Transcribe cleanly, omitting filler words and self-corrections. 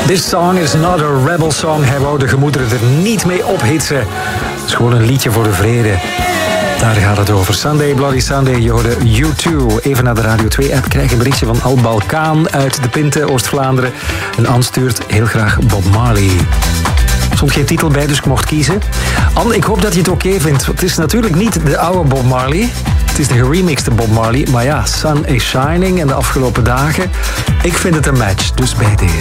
This song is not a rebel song. Hij wou de gemoederen er niet mee ophitsen. Het is gewoon een liedje voor de vrede. Daar gaat het over. Sunday, Bloody Sunday, je hoorde U2. Even naar de Radio 2-app krijg je een berichtje van Al Balkaan uit de Pinte, Oost-Vlaanderen. En Anne stuurt heel graag Bob Marley. Er stond geen titel bij, dus ik mocht kiezen. Anne, ik hoop dat je het oké vindt. Het is natuurlijk niet de oude Bob Marley. Het is de geremixte Bob Marley. Maar ja, Sun is Shining en de afgelopen dagen. Ik vind het een match, dus bij deze.